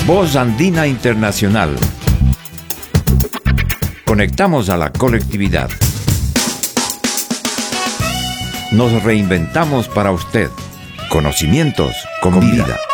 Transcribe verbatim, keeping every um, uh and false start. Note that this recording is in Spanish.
Voz Andina Internacional. Conectamos a la colectividad. Nos reinventamos para usted. Conocimientos con vida.